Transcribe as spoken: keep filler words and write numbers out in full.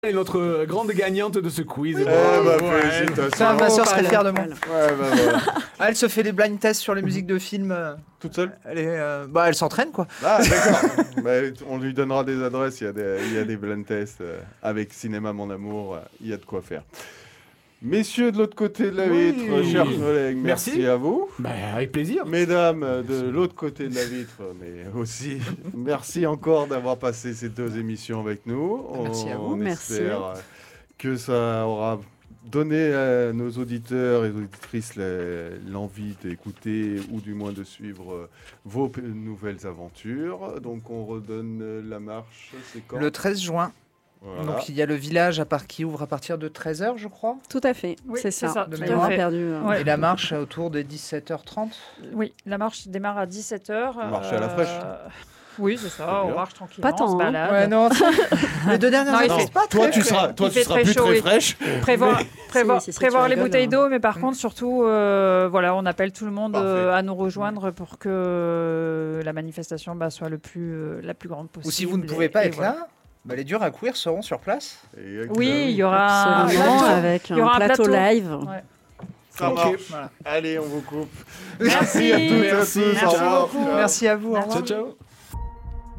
est notre grande gagnante de ce quiz. Oui. Bravo, bah, ouais. félicitations. Ça, ma soeur serait fière de moi. Ouais, bah, voilà. Ah, elle se fait des blind tests sur les musiques de films. euh, Toute seule Elle est, euh, bah, elle s'entraîne quoi. Ah, d'accord. Bah, on lui donnera des adresses. Il y a des, il y a des blind tests euh, avec Cinéma Mon Amour. euh, Il y a de quoi faire. Messieurs de l'autre côté de la Oui. vitre, chers collègues, merci, Merci. à vous. Bah, avec plaisir. Mesdames, euh, de l'autre côté de la vitre, mais aussi, merci encore d'avoir passé ces deux émissions avec nous. Merci à vous. On Merci. espère euh, que ça aura donné à nos auditeurs et auditrices la- l'envie d'écouter ou du moins de suivre euh, vos p- nouvelles aventures. Donc on redonne euh, la marche, c'est quand Le treize juin. Voilà. Donc il y a le village à part qui ouvre à partir de treize heures, je crois. Tout à fait, Oui, c'est c'est ça. ça, tout De à mémoire fait. perdue. euh. Ouais. Et la marche autour de dix-sept heures trente. Oui, la marche démarre à dix-sept heures. Marcher à la fraîche. Oui, c'est ça, C'est on bien. marche tranquillement, Pas tant, on se hein. balade. Ouais, non. Les deux dernières Non, il années, fait- c'est pas Toi, très tu fait. seras, toi, Il tu fait seras très plus chaud, très oui. fraîche. Prévoir, prévoir, Si, si, si, prévoir tu les rigoles, bouteilles hein. d'eau, mais par contre, surtout, euh, voilà, on appelle tout le monde Parfait. euh, à nous rejoindre pour que euh, la manifestation bah, soit le plus, euh, la plus grande possible. Ou si vous ne Et- pouvez pas et être voilà. là, bah, les durs à courir seront sur place. Exactement. Oui, il y aura un Absolument, plateau. avec Il y aura un un plateau, plateau. live. Ouais. Ça Ok, marche. voilà. Allez, on vous coupe. Merci. à toutes et à Merci. tous. Au Merci revoir. beaucoup. Ciao. Merci à vous. au Merci. revoir. Ciao, ciao.